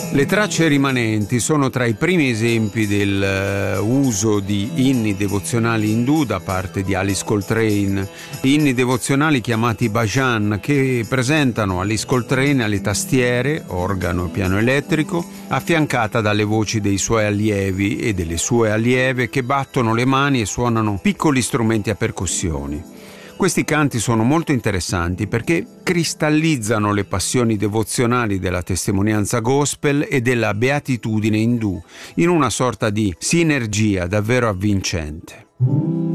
Le tracce rimanenti sono tra i primi esempi del uso di inni devozionali indù da parte di Alice Coltrane, inni devozionali chiamati bhajan, che presentano Alice Coltrane alle tastiere, organo e piano elettrico, affiancata dalle voci dei suoi allievi e delle sue allieve che battono le mani e suonano piccoli strumenti a percussioni. Questi canti sono molto interessanti perché cristallizzano le passioni devozionali della testimonianza gospel e della beatitudine indù in una sorta di sinergia davvero avvincente.